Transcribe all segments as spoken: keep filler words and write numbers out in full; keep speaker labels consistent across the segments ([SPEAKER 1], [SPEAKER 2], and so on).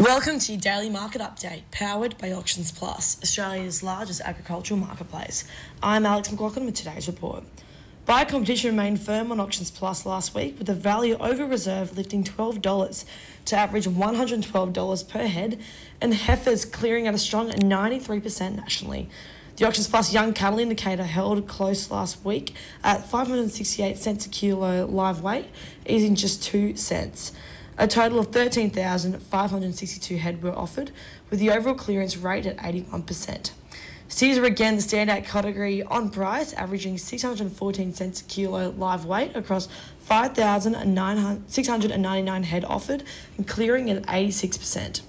[SPEAKER 1] Welcome to your daily market update, powered by Auctions Plus, Australia's largest agricultural marketplace. I'm Alex McLaughlin with today's report. Buyer competition remained firm on Auctions Plus last week, with the value over reserve lifting twelve dollars to average one hundred twelve dollars per head, and heifers clearing at a strong ninety-three percent nationally. The Auctions Plus Young Cattle Indicator held close last week at five hundred sixty-eight cents a kilo live weight, easing just two cents. A total of thirteen thousand five hundred sixty-two head were offered, with the overall clearance rate at eighty-one percent. Steers are again the standout category on price, averaging six hundred fourteen cents a kilo live weight across five thousand six hundred ninety-nine head offered and clearing at eighty-six percent.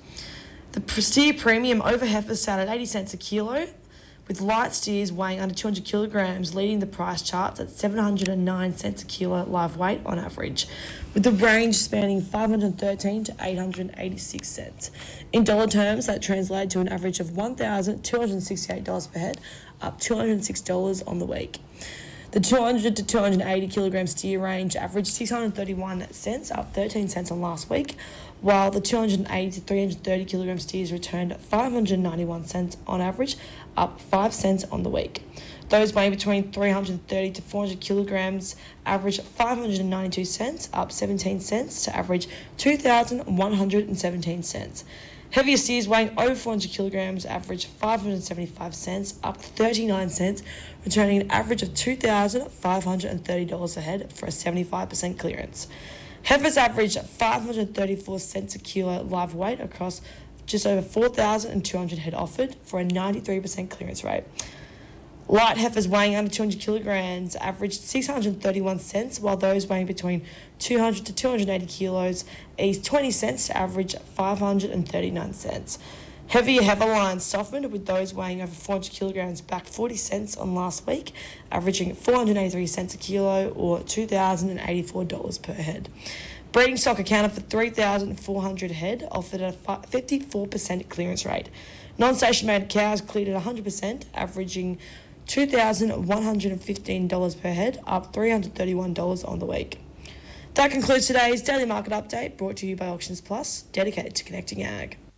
[SPEAKER 1] The steer premium over heifers sat at eighty cents a kilo, with light steers weighing under two hundred kilograms leading the price charts at seven hundred nine cents a kilo live weight on average, with the range spanning five hundred thirteen to eight hundred eighty-six cents. In dollar terms, that translated to an average of one thousand two hundred sixty-eight dollars per head, up two hundred six dollars on the week. The two hundred to two hundred eighty kilogram steer range averaged six hundred thirty-one cents, up thirteen cents on last week, while the two hundred eighty to three hundred thirty kilogram steers returned five hundred ninety-one cents on average, up five cents on the week. Those weighing between three hundred thirty to four hundred kilograms averaged five hundred ninety-two cents, up seventeen cents to average two thousand one hundred seventeen cents. Heavier steers weighing over four hundred kilograms averaged five hundred seventy-five cents, up thirty-nine cents, returning an average of two thousand five hundred thirty dollars a head for a seventy-five percent clearance. Heifers averaged five hundred thirty-four cents a kilo live weight across just over four thousand two hundred head offered for a ninety-three percent clearance rate. Light heifers weighing under two hundred kilograms averaged six hundred thirty-one cents, while those weighing between two hundred to two hundred eighty kilos eased twenty cents to average five hundred thirty-nine cents. Heavier heifer lines softened, with those weighing over four hundred kilograms back forty cents on last week, averaging four hundred eighty-three cents a kilo or two thousand eighty-four dollars per head. Breeding stock accounted for three thousand four hundred head, offered at a fifty-four percent clearance rate. Non-station mated cows cleared at one hundred percent, averaging two thousand one hundred fifteen dollars per head, up three hundred thirty-one dollars on the week. That concludes today's Daily Market Update, brought to you by Auctions Plus, dedicated to connecting ag.